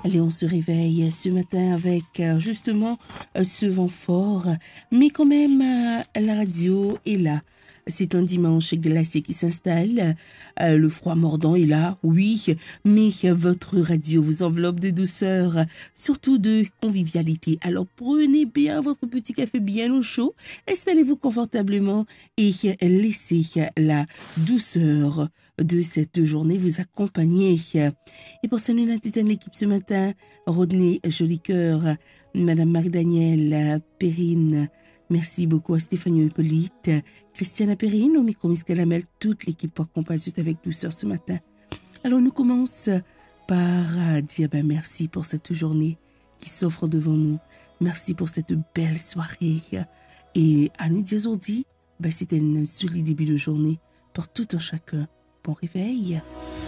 Allez, on se réveille ce matin avec justement ce vent fort, mais quand même la radio est là. C'est un dimanche glacé qui s'installe, le froid mordant est là, oui, mais votre radio vous enveloppe de douceur, surtout de convivialité. Alors prenez bien votre petit café bien au chaud, installez-vous confortablement et laissez la douceur de cette journée vous accompagner. Et pour saluer toute l'équipe ce matin, Rodney Jolicoeur, Madame Marie-Danielle Perrine, merci beaucoup à Stéphanie Hippolyte, Christiana Perrine, au micro Miss Calamel, toute l'équipe pour accompagner avec douceur ce matin. Alors nous commençons par dire merci pour cette journée qui s'offre devant nous. Merci pour cette belle soirée. Et à nous dire aujourd'hui, c'était un joli début de journée pour tout un chacun. Bon réveil.